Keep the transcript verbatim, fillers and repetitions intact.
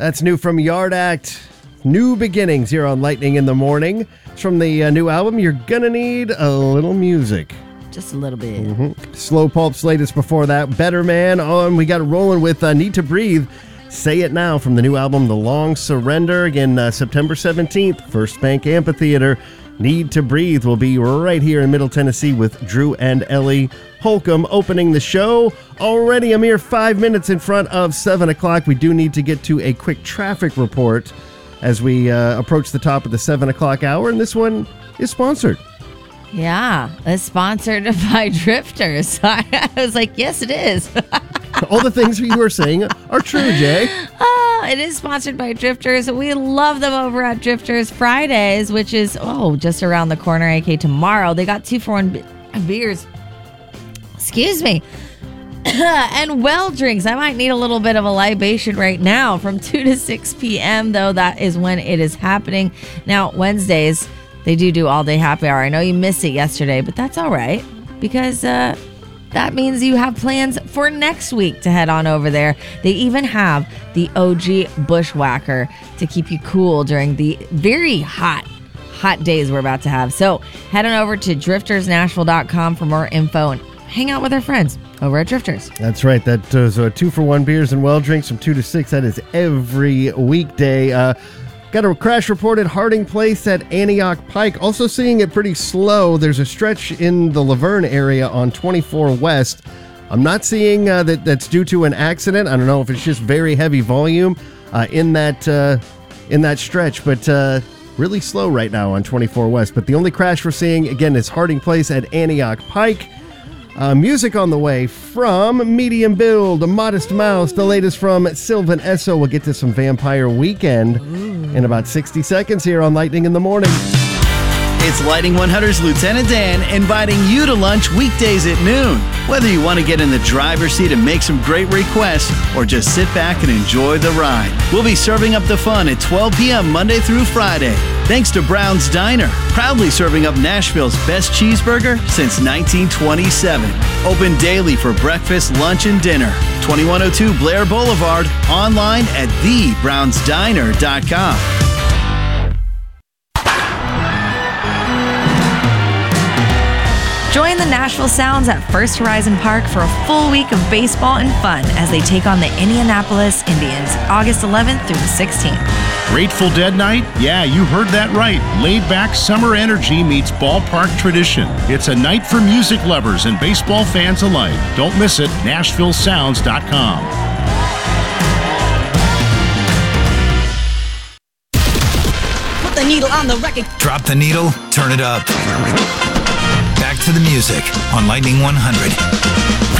That's new from Yard Act. New Beginnings here on Lightning in the Morning. It's from the uh, new album, You're Gonna Need a Little Music. Just a little bit. Mm-hmm. Slow Pulp's latest before that. Better Man. Oh, and we got it rolling with uh, Need to Breathe. Say It Now from the new album, The Long Surrender. Again, uh, September seventeenth, First Bank Amphitheater. Need to Breathe will be right here in Middle Tennessee with Drew and Ellie Holcomb opening the show. Already a mere five minutes in front of seven o'clock. We do need to get to a quick traffic report as we uh, approach the top of the seven o'clock hour, and this one is sponsored. Yeah, it's sponsored by Drifters. I was like, yes, it is. All the things you were saying are true, Jay. Uh, it is sponsored by Drifters. We love them over at Drifters Fridays, which is, oh, just around the corner, a k a tomorrow. They got two for one be- beers. Excuse me. And well drinks. I might need a little bit of a libation right now from two to six p.m., though. That is when it is happening. Now, Wednesdays, they do do all-day happy hour. I know you missed it yesterday, but that's all right because uh, that means you have plans for next week to head on over there. They even have the O G Bushwhacker to keep you cool during the very hot, hot days we're about to have. So head on over to drifters nashville dot com for more info and hang out with our friends over at Drifters. That's right. That is uh, two for one beers and well drinks from two to six. That is every weekday. Uh, got a crash report at Harding Place at Antioch Pike. Also seeing it pretty slow. There's a stretch in the Laverne area on twenty-four West. I'm not seeing uh, that that's due to an accident. I don't know if it's just very heavy volume uh, in that uh, in that stretch, but uh, really slow right now on twenty-four West. But the only crash we're seeing, again, is Harding Place at Antioch Pike. Uh, music on the way from Medium Build, Modest Mouse, the latest from Sylvan Esso. We'll get to some Vampire Weekend Ooh. in about sixty seconds here on Lightning in the Morning. It's Lightning one hundred's Lieutenant Dan inviting you to lunch weekdays at noon. Whether you want to get in the driver's seat and make some great requests or just sit back and enjoy the ride, we'll be serving up the fun at twelve p.m. Monday through Friday. Thanks to Brown's Diner, proudly serving up Nashville's best cheeseburger since nineteen twenty-seven. Open daily for breakfast, lunch, and dinner. twenty-one oh two Blair Boulevard, online at the browns diner dot com. Join the Nashville Sounds at First Horizon Park for a full week of baseball and fun as they take on the Indianapolis Indians, August eleventh through the sixteenth. Grateful Dead Night? Yeah, you heard that right. Laid-back summer energy meets ballpark tradition. It's a night for music lovers and baseball fans alike. Don't miss it, nashville sounds dot com. Put the needle on the record. Drop the needle, turn it up. Back to the music on Lightning one hundred.